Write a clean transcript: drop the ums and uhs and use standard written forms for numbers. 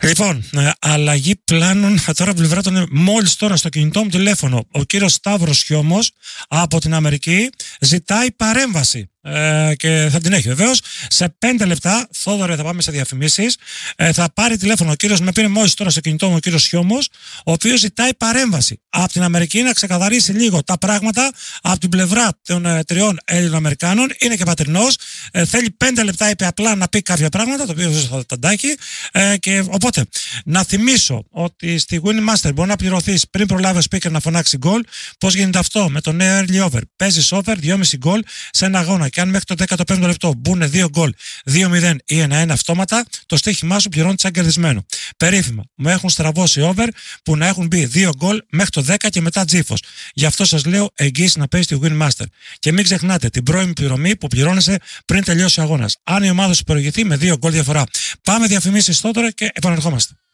Λοιπόν, αλλαγή πλάνων τώρα από πλευρά των. Μόλις τώρα στο κινητό μου τηλέφωνο, ο κύριος Σταύρος Χιώμος από την Αμερική ζητάει παρέμβαση. Και θα την έχει βεβαίως. Σε 5 λεπτά, Θόδωρε, θα πάμε σε διαφημίσεις. Θα πάρει τηλέφωνο ο κύριος, με πήρε μόλις τώρα στο κινητό μου ο κύριος Χιώμος, ο οποίος ζητάει παρέμβαση από την Αμερική να ξεκαθαρίσει λίγο τα πράγματα από την πλευρά των εταιριών Έλληνο-Αμερικάνων. Είναι και πατρινός. Θέλει 5 λεπτά, είπε, απλά να πει κάποια πράγματα, το οποίο θα τα αντάξει. Και οπότε, να θυμίσω ότι στη Winmaster μπορεί να πληρωθείς πριν προλάβει ο speaker να φωνάξει γκολ. Πώς γίνεται αυτό? Με το νέο early over. Παίζεις over 2,5 γκολ σε ένα αγώνα. Και αν μέχρι το 15ο λεπτό μπουν 2 γκολ, 2-0 ή 1-1 αυτόματα, το στοίχημά σου πληρώνει σαν κερδισμένο. Περίφημα. Μου έχουν στραβώσει over που να έχουν μπει 2 γκολ μέχρι το 10 και μετά τζίφος. Γι' αυτό σας λέω εγγύηση να παίζει στη Winmaster. Και μην ξεχνάτε την πρώιμη πληρωμή που πληρώνεσαι πριν τελειώσει ο αγώνας. Αν η ομάδα σου προηγηθεί με 2 γκολ διαφορά. Πάμε διαφημίσεις τώρα και επανερχόμαστε.